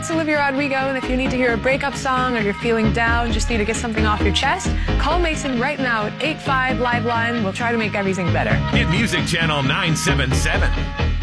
it's Olivia Rodrigo, and if you need to hear a breakup song or you're feeling down, just need to get something off your chest, call Mason right now at 85 Liveline. We'll try to make everything better. Hit Music Channel 977.